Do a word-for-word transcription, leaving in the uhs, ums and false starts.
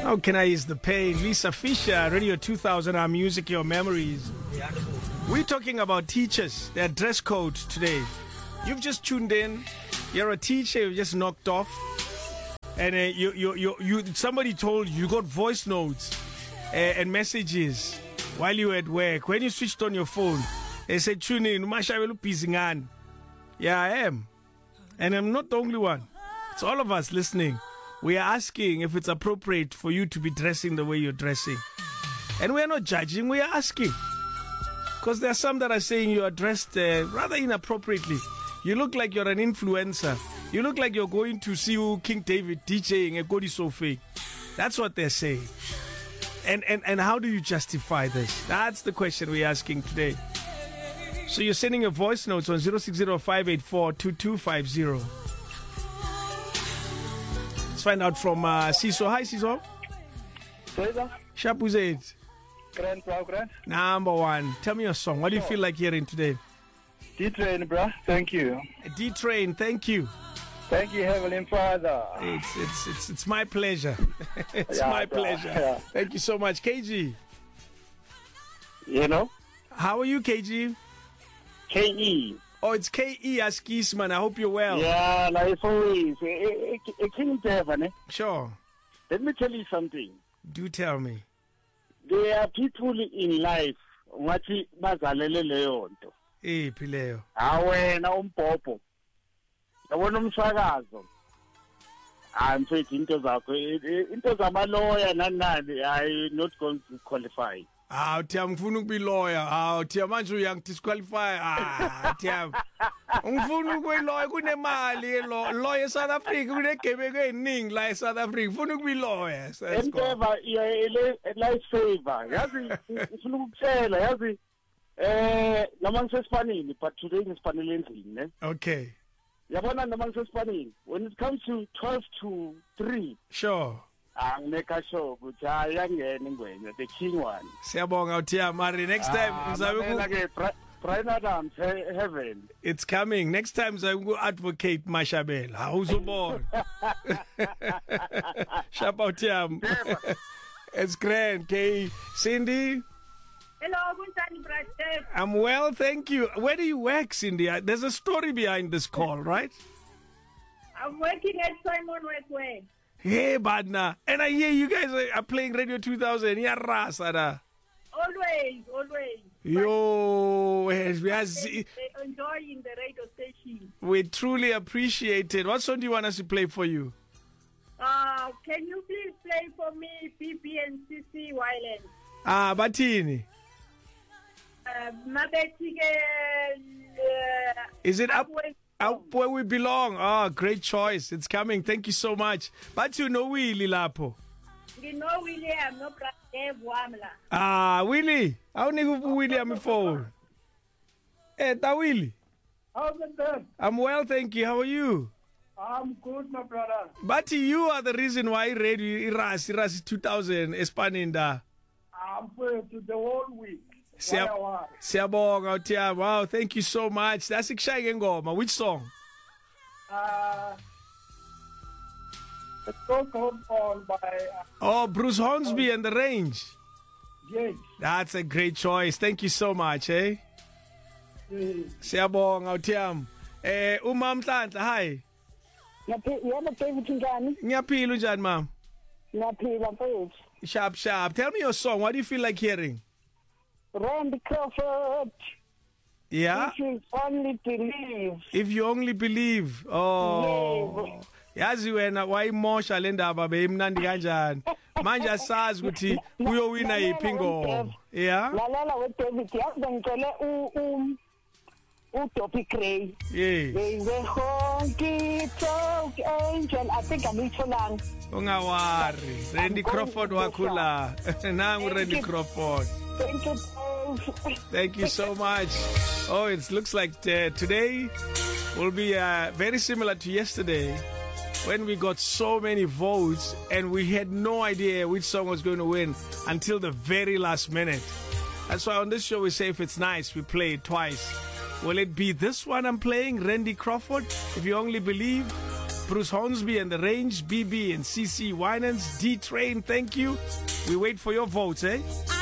How can I ease the pain? Lisa Fisher, Radio two thousand, our music, your memories. We're talking about teachers, their dress code today. You've just tuned in. You're a teacher, you just knocked off. And uh, you, you, you, you, somebody told you, you got voice notes uh, and messages while you were at work. When you switched on your phone, they said, tune in. Yeah, I am. And I'm not the only one. It's all of us listening. We are asking if it's appropriate for you to be dressing the way you're dressing. And we are not judging, we are asking. Because there are some that are saying you are dressed uh, rather inappropriately. You look like you're an influencer. You look like you're going to see King David DJing at Godi Sophie. That's what they're saying. And, and, and how do you justify this? That's the question we're asking today. So you're sending your voice notes on zero six zero five eight four two two five zero. Let's find out from uh, Siso. Hi, Siso. Sharp, who's it? Grand, bro, grand. Number one. Tell me your song. What do you feel like hearing today? D-Train, bro. Thank you. D-Train, thank you. Thank you, Heavenly Father. It's it's it's it's my pleasure. It's Yeah, my bro. pleasure. Yeah. Thank you so much, K G. You know? How are you, K G? K E. Oh, it's K E Askis, man. I hope you're well. Yeah, like always. A king Devon. Sure. Let me tell you something. Do tell me. There are people in life wathi bazalele leyo nto. Eh, Pileo. Awena umpopho. Yabona umsakazo. Angithi into zakho into zamaloya nanani I not going to qualify. Ah, Tiam, ngifuna ukuba lawyer. Ah, Tiam manje uyang disqualify. Ah, Tiam. Ngifuna ukuba lawyer kunemali lo. Lawyer South Africa kunegebeko eningi la eSouth Africa. Ngifuna ukuba lawyer. Emteva ile life saver. Yazi ufuna ukutshela yazi eh noma ngisespanini but today ngispanele endlini ne. Okay. Yabona noma ngisespanini when it comes to twelve to three. Sure. Angeka sure ukuthi ayangena ingwenya the king one. Siyabonga uTiam. Mari next time ngizabe ku Brian Adams heaven. It's coming. Next time I'm going to advocate Mashabela. How's the ball? Shout out Tiam. It's grand. K. Cindy. Hello, good brother. I'm well, thank you. Where do you work, Cindy? There's a story behind this call, right? I'm working at Simon Westway. Hey, Badna. And I hear you guys are playing Radio two thousand. Yeah, Rasada. Always, always. Yo, we are They, they enjoying the radio station. We truly appreciate it. What song do you want us to play for you? Uh, can you please play for me B B and C C Violence? Ah, Batini. Uh, Mabetike, uh, Is it up, Where- up where we belong? Oh, great choice. It's coming. Thank you so much. But you know Willie Lapo. You know, William, no problem, Wamla. Ah, Willie. How nigga Willie on my phone? Eh, ta Willie. How's it done? I'm well, thank you. How are you? I'm good, my brother. But you are the reason why Radio Iras Iras two thousand Espaninda. I'm for to the whole week. Siya- Siyabonga uTiam. Wow, thank you so much. That's exciting ngoma. Which song? Uh, the song called on by uh, Oh, Bruce Hornsby and the Range. Jake. That's a great choice. Thank you so much, eh? Siyabonga uTiam. Eh, uMam Nhlanhla, hi. Yebo David njani? Ngiyaphila unjani mama? Ngiyaphila mfethu. Sharp sharp. Tell me your song. What do you feel like hearing? Randy Crawford. Yeah? If you only believe. If you only believe. Oh. Yazi wena wayimosha le ndaba beyimnandi kanjani. Manje asazi ukuthi uyowina yiphi ingoma. Yeah? Lalela we David yazi ngicela u u uDoppy Gray. Yes. They were honky tonk angel. I think I'm Icholanga. Ungawari. Randy Crawford wakhula. Nangu Randy Crawford. Thank you. Dave. Thank you so much. Oh, it looks like uh, today will be uh, very similar to yesterday when we got so many votes and we had no idea which song was going to win until the very last minute. That's why on this show we say if it's nice, we play it twice. Will it be this one I'm playing, Randy Crawford? If you only believe. Bruce Hornsby and the Range, B B and C C Winans, D Train, thank you. We wait for your votes, eh?